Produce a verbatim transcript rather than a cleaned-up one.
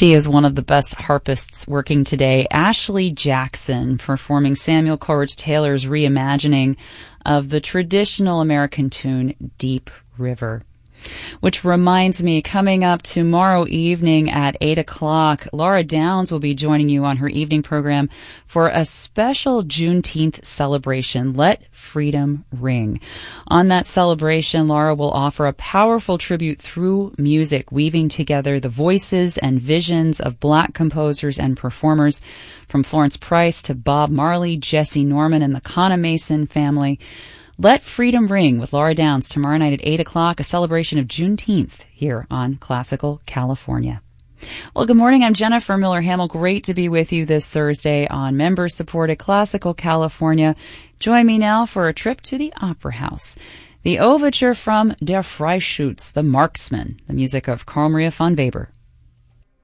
She is one of the best harpists working today, Ashley Jackson, performing Samuel Coleridge Taylor's reimagining of the traditional American tune Deep River. Which reminds me, coming up tomorrow evening at eight o'clock, Laura Downs will be joining you on her evening program for a special Juneteenth celebration, Let Freedom Ring. On that celebration, Laura will offer a powerful tribute through music, weaving together the voices and visions of Black composers and performers, from Florence Price to Bob Marley, Jesse Norman, and the Kana Mason family. Let Freedom Ring with Laura Downs tomorrow night at eight o'clock, a celebration of Juneteenth here on Classical California. Well, good morning. I'm Jennifer Miller-Hamill. Great to be with you this Thursday on member-supported Classical California. Join me now for a trip to the Opera House. The overture from Der Freischütz, The Marksman, the music of Carl Maria von Weber.